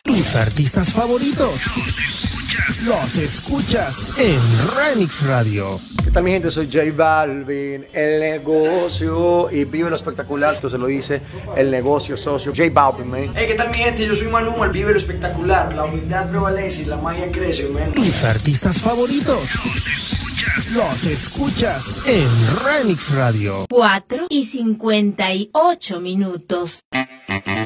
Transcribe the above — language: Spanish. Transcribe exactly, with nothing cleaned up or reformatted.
Tus artistas favoritos los escuchas en Remix Radio. ¿Qué tal, mi gente? Soy J Balvin, el negocio, y vive lo espectacular, esto se lo dice el negocio socio, J Balvin, man. Hey, ¿qué tal, mi gente? Yo soy Maluma, el vive lo espectacular, la humildad prevalece y la magia crece, man. Tus artistas favoritos los escuchas en Remix Radio. cuatro y cincuenta y ocho minutos.